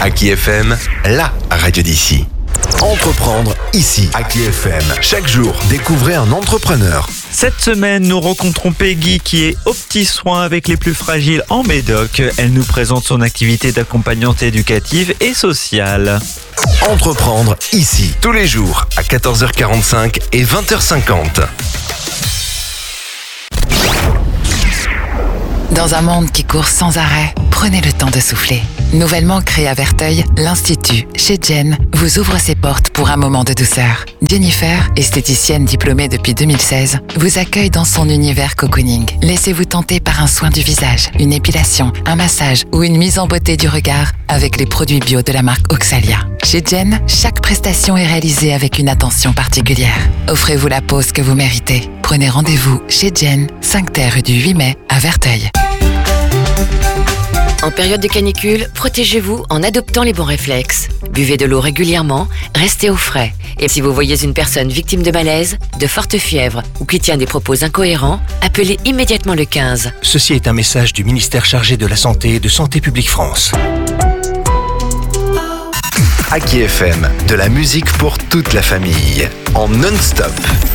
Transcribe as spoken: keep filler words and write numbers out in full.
Aki F M, la radio d'ici. Entreprendre ici, Aki F M. Chaque jour, découvrez un entrepreneur. Cette semaine, nous rencontrons Peggy qui est au petit soin avec les plus fragiles en Médoc. Elle nous présente son activité d'accompagnante éducative et sociale. Entreprendre ici, tous les jours à quatorze heures quarante-cinq et vingt heures cinquante. Dans un monde qui court sans arrêt, prenez le temps de souffler. Nouvellement créé à Verteuil, l'Institut, chez Jen, vous ouvre ses portes pour un moment de douceur. Jennifer, esthéticienne diplômée depuis deux mille seize, vous accueille dans son univers cocooning. Laissez-vous tenter par un soin du visage, une épilation, un massage ou une mise en beauté du regard avec les produits bio de la marque Oxalia. Chez Jen, chaque prestation est réalisée avec une attention particulière. Offrez-vous la pause que vous méritez. Prenez rendez-vous chez Jen, cinq terre rue du huit mai à Verteuil. En période de canicule, protégez-vous en adoptant les bons réflexes. Buvez de l'eau régulièrement, restez au frais. Et si vous voyez une personne victime de malaise, de forte fièvre ou qui tient des propos incohérents, appelez immédiatement le quinze. Ceci est un message du ministère chargé de la Santé et de Santé publique France. Aki F M, de la musique pour toute la famille, en non-stop.